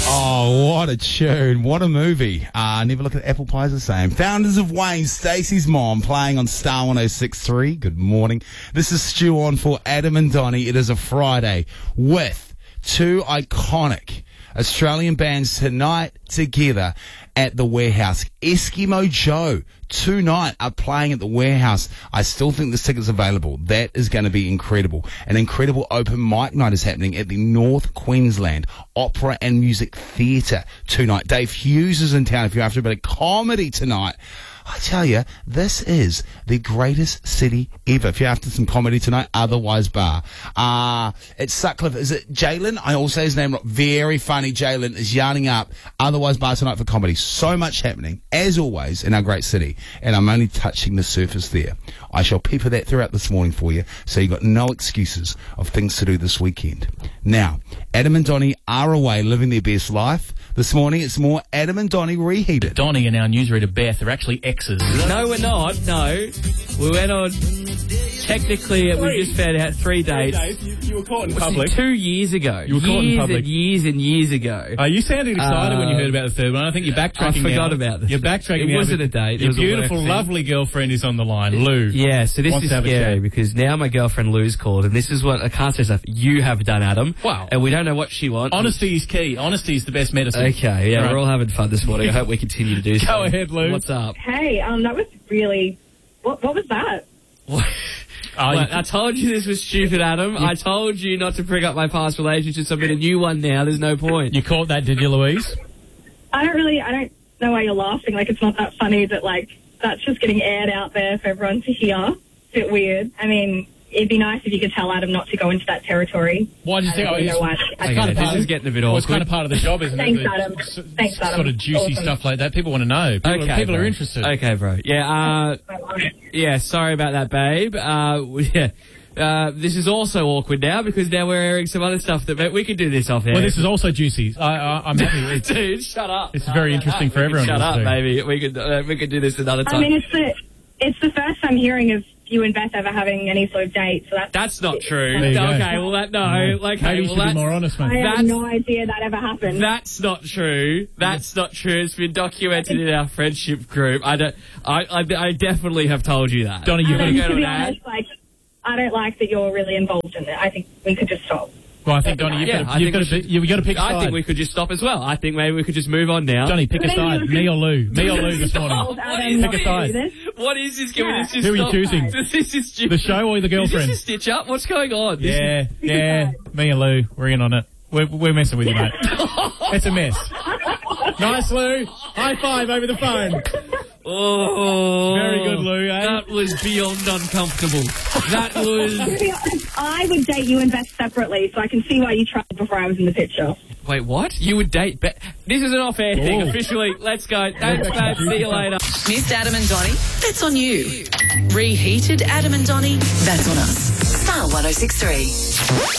Oh, what a tune. What a movie. Never Look at Apple Pies the Same. Founders of Wayne, Stacey's mom, playing on Star 106.3. Good morning. This is Stu on for Adam and Donnie. It is a Friday with two iconic Australian bands tonight together at the Warehouse. Eskimo Joe tonight are playing at the Warehouse. I still think this ticket's available. That is going to be incredible. An incredible open mic night is happening at the North Queensland Opera and Music Theatre tonight. Dave Hughes is in town if you're after a bit of comedy tonight. I tell you, this is the greatest city ever. If you're after some comedy tonight, otherwise bar. It's Sutcliffe. Is it Jalen? I will say his name wrong. Very funny Jalen is yarning up otherwise bar tonight for comedy. So much happening, as always, in our great city. And I'm only touching the surface there. I shall pepper that throughout this morning for you, so you've got no excuses of things to do this weekend. Now, Adam and Donnie are away living their best life. This morning, it's more Adam and Donnie Reheated. Donnie and our newsreader Beth are actually exes. No, we're not. No. We went on, technically, we just found out 3 dates. You were caught in public. 2 years ago. You were caught in public. Years and years ago. You sounded excited when you heard about the third one. I think you're backtracking I forgot about this. You're backtracking now. It wasn't a date. Your beautiful, lovely girlfriend is on the line, Lou. Yeah, so this is scary because now my girlfriend Lou's called, and this is what, I can't say stuff you have done, Adam. Wow. And we don't know what she wants. Honesty is key. Honesty is the best medicine. Okay, yeah, right. We're all having fun this morning. I hope we continue to do so. Go ahead, Lou. What's up? Hey, that was really... What was that? What? I told you this was stupid, Adam. I told you not to bring up my past relationships. I'm in a new one now. There's no point. You caught that, did you, Louise? I don't know why you're laughing. Like, it's not that funny that, like, that's just getting aired out there for everyone to hear. It's a bit weird. I mean, it'd be nice if you could tell Adam not to go into that territory. Why did you think? This is getting a bit awkward. It's kind of part of the job, isn't Thanks, it? Adam. Thanks, Adam. Sort of juicy stuff like that. People want to know. People are interested. Okay, bro. Yeah, yeah, sorry about that, babe. This is also awkward now because now we're airing some other stuff that we could do this off air. Well, this is also juicy. I'm happy. Dude, shut up. It's very interesting for everyone. Shut up, baby. We could do this another time. I mean, it's the first time hearing of you and Beth ever having any sort of date, so that's not true. Okay, well, maybe you should be more honest, mate. I have no idea that ever happened. That's not true. That's not true. It's been documented in our friendship group. I definitely have told you that. Donnie, you've got to go to be honest, I don't like that you're really involved in it. I think we could just stop. Well, I think, Donnie, you've got to pick a side. I think we could just stop as well. I think maybe we could just move on now. Donnie, pick a side. Me or Lou? Me or Lou this morning? Pick a side. What is this? Who are you choosing? This is stupid. The show or the girlfriend? Is this a stitch up? What's going on? Yeah. Me and Lou, we're in on it. We're messing with you, mate. It's a mess. Nice, Lou. High five over the phone. Oh, very good, Lou. Eh? That was beyond uncomfortable. That was. I would date you and Beth separately, so I can see why you tried before I was in the picture. Wait, what? You would date Beth? This is an off-air thing. Officially, let's go. Thanks, babe. See you later. Missed Adam and Donnie? That's on you. Reheated Adam and Donnie? That's on us. Star 106.3.